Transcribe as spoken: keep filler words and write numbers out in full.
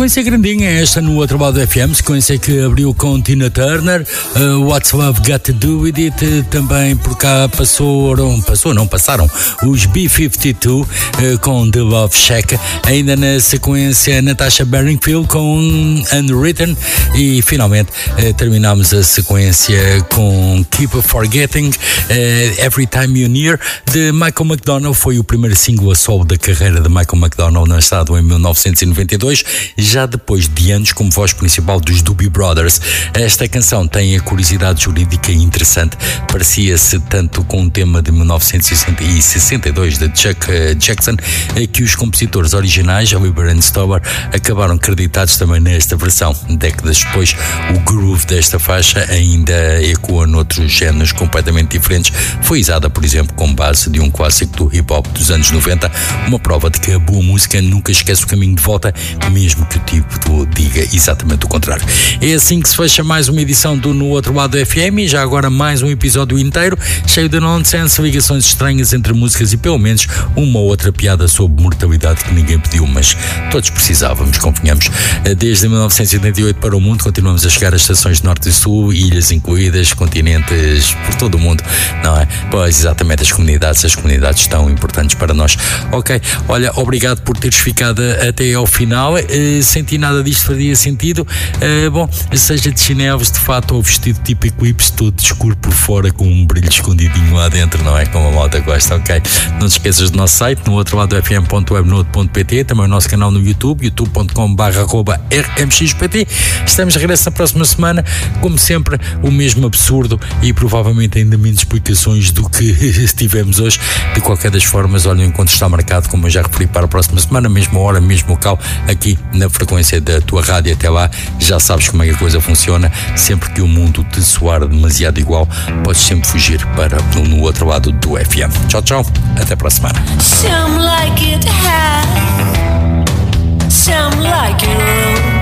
Sequência grandinha esta no outro lado do F M, sequência que abriu com Tina Turner, uh, What's Love Got to Do With It, também por cá passaram, passou, não passaram, os B cinquenta e dois uh, com The Love Shack, ainda na sequência Natasha Bedingfield com Unwritten e finalmente uh, terminamos a sequência com Keep Forgetting, uh, Every Time You're Near, de Michael McDonald. Foi o primeiro single a solo da carreira de Michael McDonald, lançado em mil novecentos e noventa e dois, já depois de anos como voz principal dos Doobie Brothers. Esta canção tem a curiosidade jurídica interessante, parecia-se tanto com um tema de mil novecentos e sessenta e dois de Chuck Jackson, que os compositores originais, Wilbur e Stoller, acabaram creditados também nesta versão. Décadas depois, o groove desta faixa ainda ecoa noutros géneros completamente diferentes. Foi usada, por exemplo, como base de um clássico do hip-hop dos anos noventa, uma prova de que a boa música nunca esquece o caminho de volta, mesmo que o tipo diga exatamente o contrário. É assim que se fecha mais uma edição do No Outro Lado do F M, e já agora mais um episódio inteiro, cheio de nonsense, ligações estranhas entre músicas e pelo menos uma outra piada sobre mortalidade que ninguém pediu, mas todos precisávamos, convenhamos. Desde mil novecentos e oitenta e oito para o mundo, continuamos a chegar às estações de norte e sul, ilhas incluídas, continentes por todo o mundo, não é? Pois, exatamente, as comunidades, as comunidades tão importantes para nós. Ok, olha, obrigado por teres ficado até ao final. Uh, senti nada disto faria sentido. Uh, bom, seja de chinelos, de fato, ou vestido tipo Eclipse, todo escuro por fora, com um brilho escondidinho lá dentro, não é? Como a malta gosta, ok? Não te esqueças do nosso site, no outro lado f m ponto webnode ponto p t, também o nosso canal no YouTube, youtube ponto com barra arroba r m x p t. Estamos de regresso na próxima semana, como sempre, o mesmo absurdo e provavelmente ainda menos explicações do que tivemos hoje. De qualquer das formas, olha, o encontro está marcado, como eu já referi, para a próxima semana, mesma hora, mesmo local, aqui na frequência da tua rádio. Até lá, já sabes como é que a coisa funciona. Sempre que o mundo te soar demasiado igual, podes sempre fugir para no outro lado do F M. Tchau, tchau, até para a semana.